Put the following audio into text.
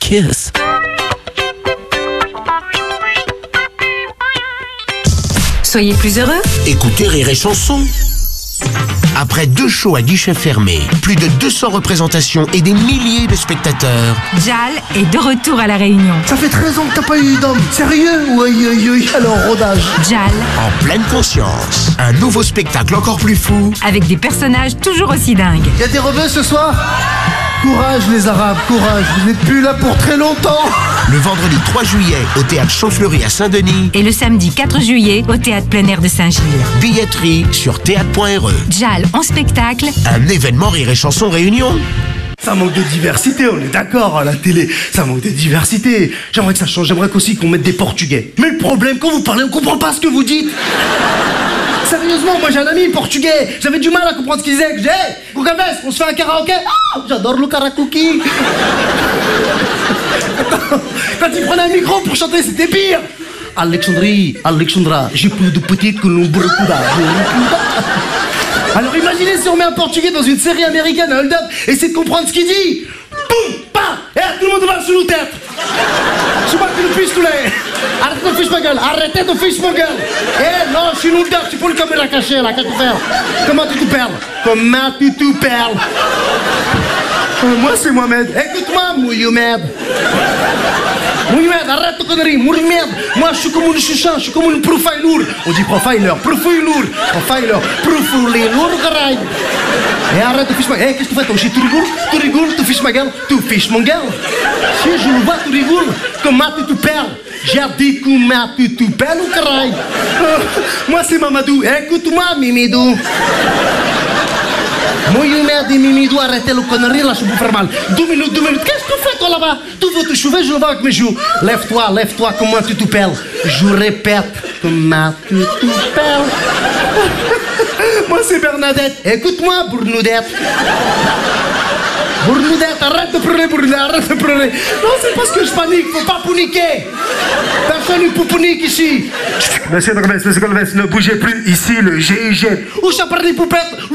kiss. Soyez plus heureux. Écoutez Rire et Chanson. Après 2 shows à guichet fermé, plus de 200 représentations et des milliers de spectateurs, Jal est de retour à La Réunion. Ça fait 13 ans que t'as pas eu d'homme. Sérieux? Oui. Alors, rodage. Jal, en pleine conscience, un nouveau spectacle encore plus fou. avec des personnages toujours aussi dingues. Y'a des rebeux ce soir? Courage les Arabes, courage. Vous n'êtes plus là pour très longtemps. Le vendredi 3 juillet au théâtre Champfleury à Saint-Denis. Et le samedi 4 juillet au théâtre plein air de Saint-Gilles. Billetterie sur théâtre.re. Jal en spectacle. Un événement Rire et Chanson Réunion. Ça manque de diversité, on est d'accord, à la télé. Ça manque de diversité. J'aimerais que ça change, j'aimerais qu'aussi qu'on mette des Portugais. Mais le problème, quand vous parlez, on comprend pas ce que vous dites. Sérieusement, moi j'ai un ami portugais. J'avais du mal à comprendre ce qu'il disait. Je dis, hey, Gugaves, on se fait un karaoké? Oh, j'adore le karaoké. Quand il prenait un micro pour chanter, c'était pire. Alexandra, j'ai plus de petites que l'on brecouda. Alors imaginez si on met un portugais dans une série américaine, un hold-up, et essaie de comprendre ce qu'il dit. Boum, pa, et tout le monde va sur nous tête. Je vois que le fiche tous les. Arrêtez de fiche ma gueule, arrêtez de fiche ma gueule. Eh non, je suis nous tête, tu peux le caméra cachée là, qu'est-ce que tu fais? Comment tu te perles? Comment tu te perles? Moi c'est Mohamed, écoute-moi, Mohamed. Mohamed, arrête de conneries, Mohamed. Moi je suis comme une chouchan, je suis comme une profiler. On dit profiler, profiler, caray. Et arrête de fiche ma gueule. Qu'est-ce que tu fais toi? Tu rigoles, tu fiches ma gueule, tu fiches mon gueule. Si je le vois, tu rigoles. Comment tu te perds? J'ai dit comment tu te perds, caray. Moi c'est Mamadou, écoute-moi, Mimidou. Mohamed et Mimidou, arrêtez le connerie, là, je peux faire mal. 2 minutes. Qu'est-ce que tu fais, toi, là-bas? Tu veux te chouver, je le vois avec mes joues. Lève-toi, comment tu te perles? Je répète, comment tu te perles? Moi, c'est Bernadette. Écoute-moi, Bournoudette. Bournoudette, arrête de pleurer, Bournoudette, arrête de pleurer. Non, c'est parce que je panique, faut pas paniquer. Personne ne peut paniquer ici. Monsieur Golves, ne bougez plus, ici, le GIGN. Où ça parle des poupettes?